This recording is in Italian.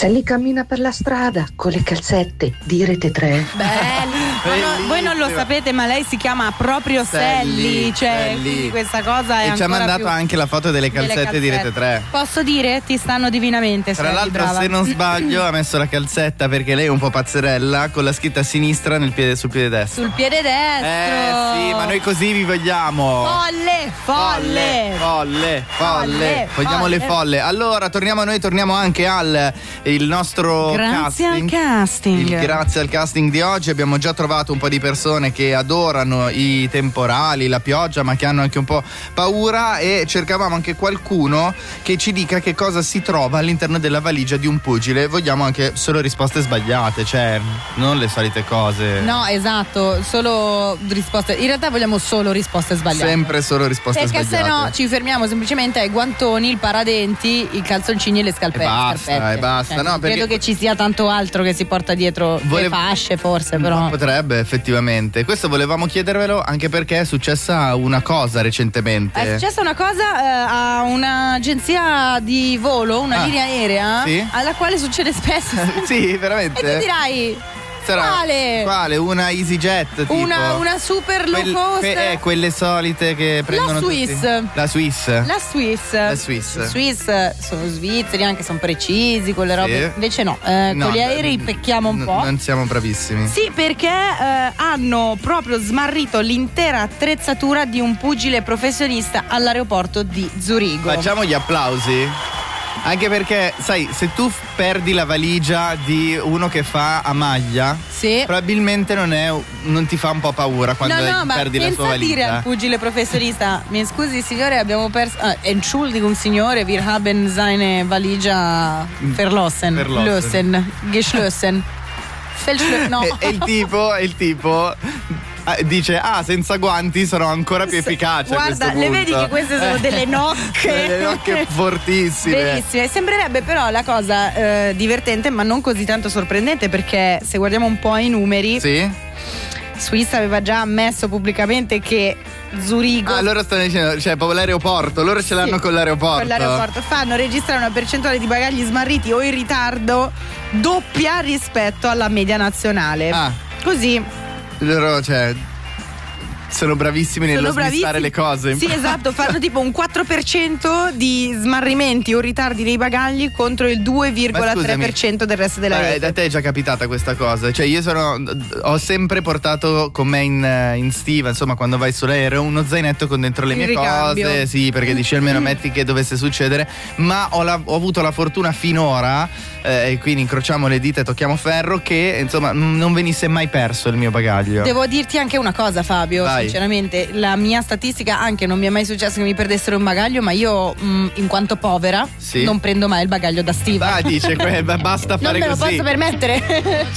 Se lì cammina per la strada con le calzette di Rete 3. Belli. Voi non lo sapete, ma lei si chiama proprio Sally, cioè quindi questa cosa è e ci ha mandato anche la foto delle calzette di Rete 3. Posso dire? Ti stanno divinamente, Tra Sally, l'altro, brava. se non sbaglio, ha messo la calzetta perché lei è un po' pazzerella, con la scritta a sinistra sul piede destro. Sul piede destro. Sì, ma noi così vi vogliamo. Folle. Vogliamo le folle. Allora, torniamo a noi, torniamo anche al il nostro Grazie casting. al casting. Grazie al casting di oggi abbiamo già trovato un po' di persone che adorano i temporali, la pioggia, ma che hanno anche un po' paura, e cercavamo anche qualcuno che ci dica che cosa si trova all'interno della valigia di un pugile. Vogliamo anche solo risposte sbagliate, cioè non le solite cose. No, esatto, solo risposte. In realtà vogliamo solo risposte sbagliate. Sempre solo risposte perché sbagliate. se no ci fermiamo semplicemente ai guantoni, il paradenti, i calzoncini e le scarpette. E basta. No, non perché credo che ci sia tanto altro che si porta dietro. Le fasce forse, però. Potrebbe, effettivamente. Questo volevamo chiedervelo anche perché è successa una cosa recentemente. È successa una cosa a un'agenzia di volo, una linea aerea, sì? alla quale succede spesso. Sì, veramente. E ti dirai, quale? Una EasyJet tipo? Una super low cost. Quelle solite che prendono La Swiss. La Swiss sono svizzeri, anche sono precisi con le robe. Sì. Invece no, con gli aerei pecchiamo un po'. Non siamo bravissimi. Sì, perché hanno proprio smarrito l'intera attrezzatura di un pugile professionista all'aeroporto di Zurigo. Facciamo gli applausi. Anche perché, sai, se tu perdi la valigia di uno che fa a maglia, sì, probabilmente non ti fa un po' paura quando perdi la sua valigia. Dire al pugile professionista: mi scusi signore, abbiamo perso Entschuldigung signore, wir haben seine Valigia verlossen. Geschlossen. No. E il tipo dice: senza guanti sono ancora più efficace. Guarda, le vedi che queste sono delle nocche. Delle nocche fortissime. Bellissime. Sembrerebbe però la cosa divertente, ma non così tanto sorprendente, perché se guardiamo un po' i numeri, sì, Swiss aveva già ammesso pubblicamente che Zurigo. Loro stanno dicendo, cioè proprio l'aeroporto, loro ce l'hanno con l'aeroporto. Fanno registrare una percentuale di bagagli smarriti o in ritardo doppia rispetto alla media nazionale. Così loro, sono bravissimi nello smistare le cose. Sì, esatto, fanno tipo un 4% di smarrimenti o ritardi nei bagagli contro il 2,3% del resto della rete. Da te è già capitata questa cosa? Cioè io ho sempre portato con me in stiva, insomma, quando vai sull'aereo, uno zainetto con dentro le mie cose. Sì, perché dici almeno metti che dovesse succedere. Ma ho avuto la fortuna finora, e quindi incrociamo le dita e tocchiamo ferro, che insomma non venisse mai perso il mio bagaglio. Devo dirti anche una cosa, Fabio. Vai. Sinceramente, la mia statistica, anche non mi è mai successo che mi perdessero un bagaglio, ma io in quanto povera non prendo mai il bagaglio da stiva. Dice basta fare così. Non me lo posso permettere.